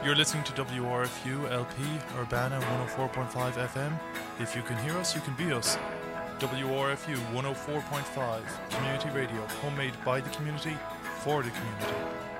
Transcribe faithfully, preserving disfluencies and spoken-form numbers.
You're listening to W R F U L P Urbana one oh four point five F M. If you can hear us, you can be us. W R F U one oh four point five Community Radio, homemade by the community, for the community.